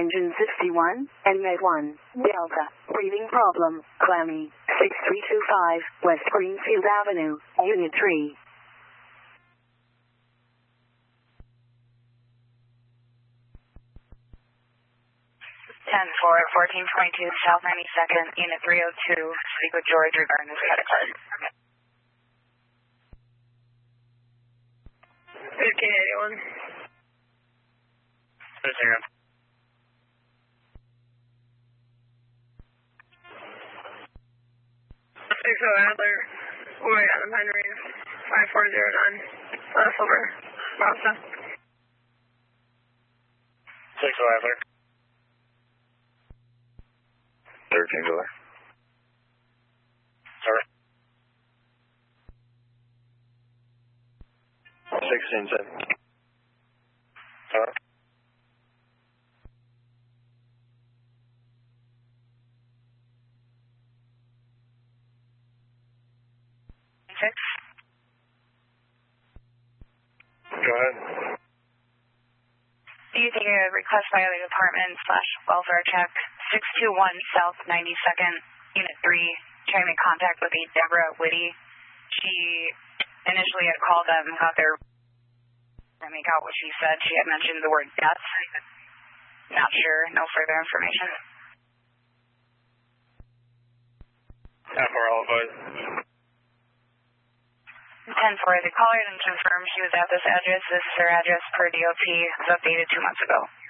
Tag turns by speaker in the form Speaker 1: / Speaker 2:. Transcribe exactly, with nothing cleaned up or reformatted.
Speaker 1: engine sixty-one, and Med one, Delta, breathing problem, clammy, six three two five, West Greenfield Avenue, Unit three.
Speaker 2: ten four, fourteen twenty-two, South ninety-second, Unit three oh two, speak with George regarding his credit card.
Speaker 3: fifteen eighty-one.
Speaker 4: Zero.
Speaker 3: six oh Adler, way out of Henry, five four zero nine, uh, Silver, Mazda.
Speaker 4: six oh Adler. thirteen Adler. Sorry. sixteen seven. Sorry.
Speaker 2: Six.
Speaker 4: Go ahead.
Speaker 2: Do you take a request by the department slash welfare check, six two one South ninety-second, Unit three, trying to make contact with a Deborah Whitty. She initially had called them, got their, to make out what she said. She had mentioned the word death. Not sure, no further information.
Speaker 4: ten four, all advised.
Speaker 2: ten four, the caller didn't confirm she was at this address. This is her address per D O T. It was updated two months ago.